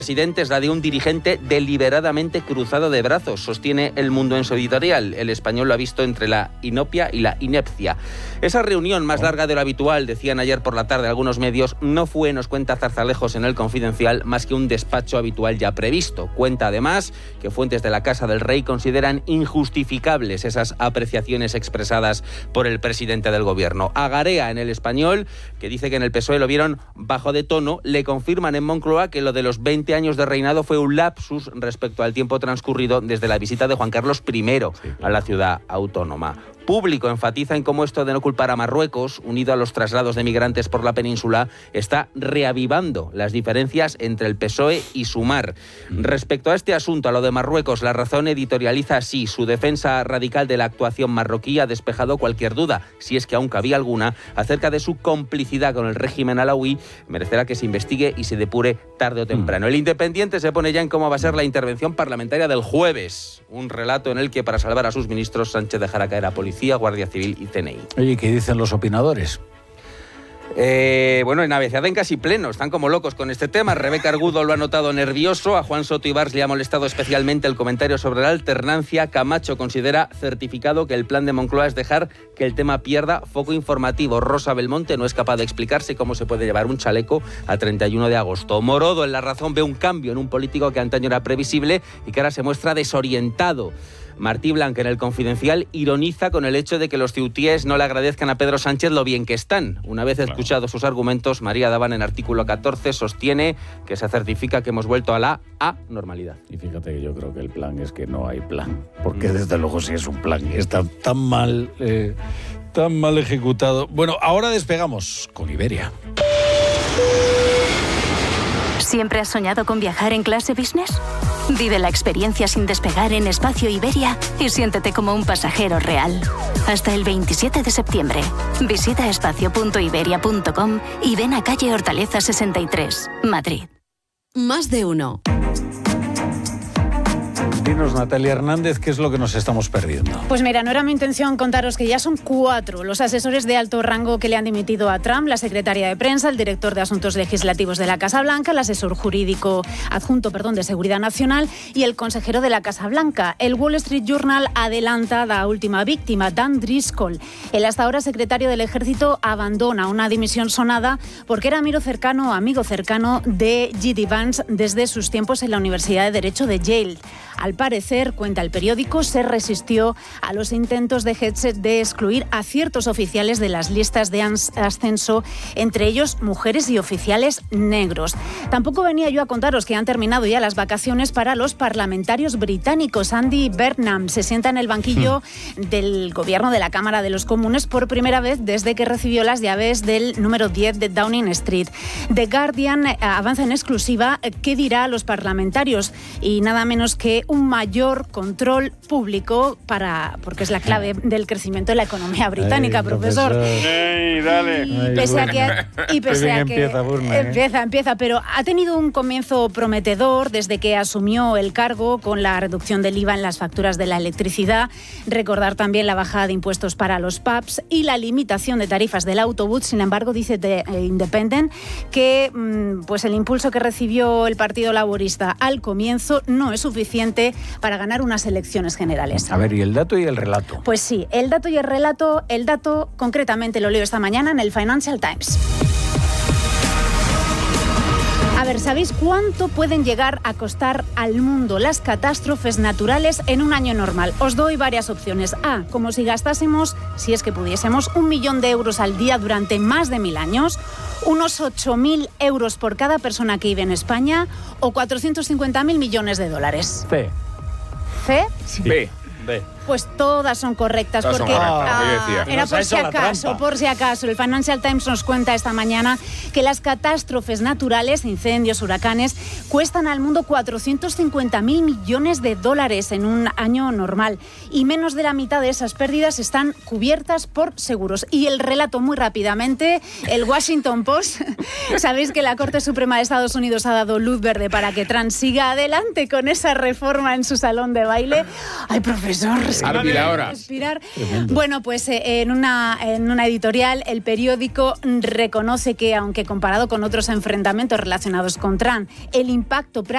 presidente es la de un dirigente deliberadamente cruzado de brazos, sostiene El Mundo en su editorial. El Español lo ha visto entre la inopia y la inepcia. Esa reunión más larga de lo habitual, decían ayer por la tarde algunos medios, no fue, nos cuenta Zarzalejos en El Confidencial, más que un despacho habitual ya previsto. Cuenta además que fuentes de la Casa del Rey consideran injustificables esas apreciaciones expresadas por el presidente del gobierno. Agarea en El Español, que dice que en el PSOE lo vieron bajo de tono, le confirman en Moncloa que lo de los 20 años de reinado fue un lapsus respecto al tiempo transcurrido desde la visita de Juan Carlos I a la ciudad autónoma. Público enfatiza en cómo esto de no culpar a Marruecos, unido a los traslados de migrantes por la península, está reavivando las diferencias entre el PSOE y Sumar. Respecto a este asunto, a lo de Marruecos, La Razón editorializa así: su defensa radical de la actuación marroquí ha despejado cualquier duda, si es que aún cabía alguna, acerca de su complicidad con el régimen alauí. Merecerá que se investigue y se depure tarde o temprano. El Independiente se pone ya en cómo va a ser la intervención parlamentaria del jueves. Un relato en el que, para salvar a sus ministros, Sánchez dejará caer a Policía, Guardia Civil y CNI. Oye, ¿qué dicen los opinadores? En ABC en casi pleno, están como locos con este tema. Rebeca Argudo lo ha notado nervioso, a Juan Soto Ibars le ha molestado especialmente el comentario sobre la alternancia. Camacho considera certificado que el plan de Moncloa es dejar que el tema pierda foco informativo. Rosa Belmonte no es capaz de explicarse cómo se puede llevar un chaleco a 31 de agosto. Morodo en La Razón ve un cambio en un político que antaño era previsible y que ahora se muestra desorientado. Martí Blanca en El Confidencial ironiza con el hecho de que los ceutíes no le agradezcan a Pedro Sánchez lo bien que están. Una vez escuchados sus argumentos, María Daban en Artículo 14 sostiene que se certifica que hemos vuelto a la anormalidad. Y fíjate que yo creo que el plan es que no hay plan, porque desde luego sí es un plan, está tan mal ejecutado. Bueno, ahora despegamos con Iberia. ¿Siempre has soñado con viajar en clase business? Vive la experiencia sin despegar en Espacio Iberia y siéntete como un pasajero real. Hasta el 27 de septiembre. Visita espacio.iberia.com y ven a calle Hortaleza 63, Madrid. Más de uno. Dinos, Natalia Hernández, ¿qué es lo que nos estamos perdiendo? Pues mira, no era mi intención contaros que ya son 4 los asesores de alto rango que le han dimitido a Trump: la secretaria de prensa, el director de Asuntos Legislativos de la Casa Blanca, el asesor jurídico adjunto, de Seguridad Nacional y el consejero de la Casa Blanca. El Wall Street Journal adelanta la última víctima, Dan Driscoll. El hasta ahora secretario del Ejército abandona una dimisión sonada porque era amigo cercano de J.D. Vance desde sus tiempos en la Universidad de Derecho de Yale. Al parecer, cuenta el periódico, se resistió a los intentos de Hegseth de excluir a ciertos oficiales de las listas de ascenso, entre ellos mujeres y oficiales negros. Tampoco venía yo a contaros que han terminado ya las vacaciones para los parlamentarios británicos. Andy Burnham se sienta en el banquillo del gobierno de la Cámara de los Comunes por primera vez desde que recibió las llaves del número 10 de Downing Street. The Guardian avanza en exclusiva qué dirá a los parlamentarios y nada menos que un mayor control público porque es la clave del crecimiento de la economía británica, profesor. Dale. Empieza, pero ha tenido un comienzo prometedor desde que asumió el cargo con la reducción del IVA en las facturas de la electricidad. Recordar también la bajada de impuestos para los pubs y la limitación de tarifas del autobús. Sin embargo, dice The Independent que el impulso que recibió el Partido Laborista al comienzo no es suficiente para ganar unas elecciones generales. A ver, ¿y el dato y el relato? Pues sí, el dato y el relato. El dato concretamente lo leo esta mañana en el Financial Times. A ver, ¿sabéis cuánto pueden llegar a costar al mundo las catástrofes naturales en un año normal? Os doy varias opciones. A, como si gastásemos, si es que pudiésemos, 1 millón de euros al día durante más de 1000 años, unos 8.000 euros por cada persona que vive en España o 450.000 millones de dólares. C. ¿C? Sí. B. Pues todas son correctas, porque era por si acaso. El Financial Times nos cuenta esta mañana que las catástrofes naturales, incendios, huracanes, cuestan al mundo 450.000 millones de dólares en un año normal. Y menos de la mitad de esas pérdidas están cubiertas por seguros. Y el relato, muy rápidamente, el Washington Post. Sabéis que la Corte Suprema de Estados Unidos ha dado luz verde para que Trump siga adelante con esa reforma en su salón de baile. Ay, profesor, respirar. Bueno, pues en una editorial, el periódico reconoce que, aunque comparado con otros enfrentamientos relacionados con Trump, el impacto